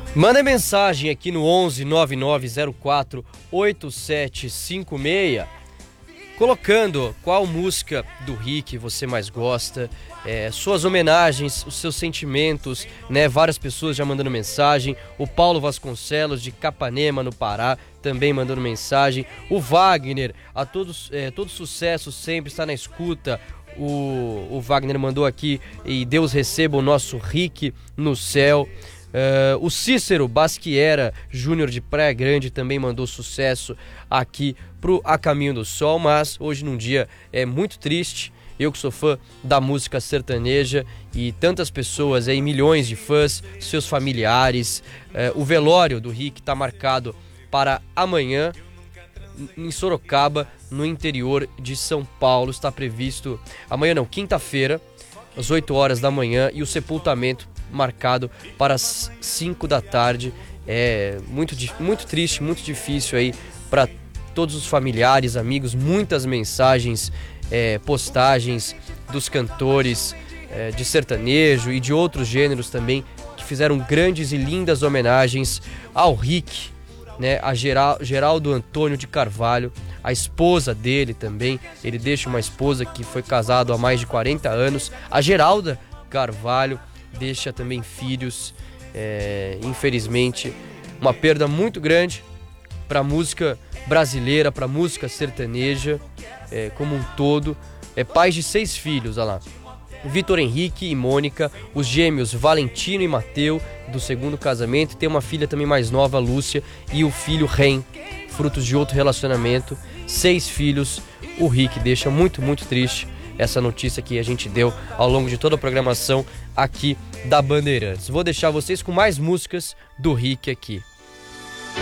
Manda mensagem aqui no 11 9904 8756, colocando qual música do Rick você mais gosta, suas homenagens, os seus sentimentos, né? Várias pessoas já mandando mensagem. O Paulo Vasconcelos de Capanema, no Pará, também mandando mensagem. O Wagner, a todos, todo sucesso, sempre está na escuta. O Wagner mandou aqui: e Deus receba o nosso Rick no céu. O Cícero Basquiera Júnior de Praia Grande também mandou sucesso aqui pro A Caminho do Sol. Mas hoje num dia muito triste, eu que sou fã da música sertaneja e tantas pessoas aí, milhões de fãs, seus familiares, o velório do Rick está marcado para amanhã em Sorocaba, no interior de São Paulo. Está previsto amanhã, não, quinta-feira, às 8 horas da manhã, e o sepultamento marcado para as 5 da tarde. É muito triste, muito difícil aí para todos os familiares, amigos. Muitas mensagens, postagens dos cantores de sertanejo e de outros gêneros também, que fizeram grandes e lindas homenagens ao Rick, né? A Geraldo Antônio de Carvalho, a esposa dele também. Ele deixa uma esposa que foi casado há mais de 40 anos, a Geralda Carvalho. Deixa também filhos. Infelizmente, uma perda muito grande para a música brasileira, para a música sertaneja como um todo. Pais de 6 filhos, olha lá: Vitor Henrique e Mônica, os gêmeos Valentino e Mateu, do segundo casamento. Tem uma filha também mais nova, Lúcia, e o filho Ren, frutos de outro relacionamento. 6 filhos. O Rick deixa muito, muito triste essa notícia que a gente deu ao longo de toda a programação aqui da Bandeirantes. Vou deixar vocês com mais músicas do Rick aqui.